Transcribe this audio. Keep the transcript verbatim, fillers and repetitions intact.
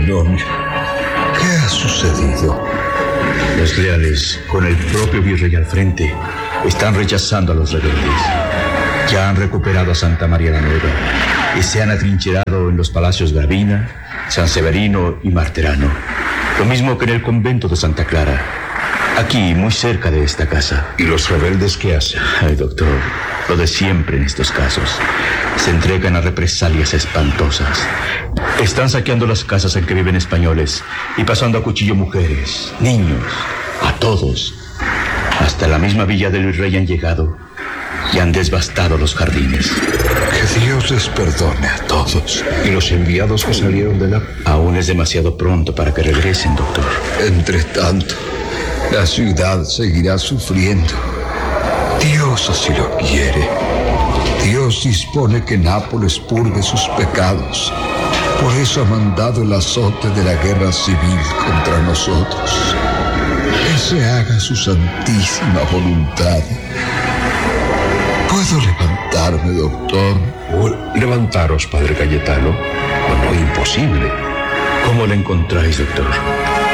Babilonia. ¿Qué ha sucedido? Los leales, con el propio virrey al frente, están rechazando a los rebeldes. Ya han recuperado a Santa María la Nueva y se han atrincherado en los palacios Gravina, San Severino y Marterano. Lo mismo que en el convento de Santa Clara, aquí, muy cerca de esta casa. ¿Y los rebeldes qué hacen? Ay, doctor, lo de siempre en estos casos. Se entregan a represalias espantosas. Están saqueando las casas en que viven españoles y pasando a cuchillo mujeres, niños, a todos. Hasta la misma villa del virrey han llegado y han devastado los jardines. Que Dios les perdone a todos. ¿Y los enviados que salieron de la...? Aún es demasiado pronto para que regresen, doctor. Entre tanto, la ciudad seguirá sufriendo. Dios así lo quiere. Dios dispone que Nápoles purgue sus pecados. Por eso ha mandado el azote de la guerra civil contra nosotros. Que se haga su santísima voluntad. ¿Puedo levantarme, doctor? Oh, levantaros, padre Cayetano. No, no, imposible. ¿Cómo lo encontráis, doctor?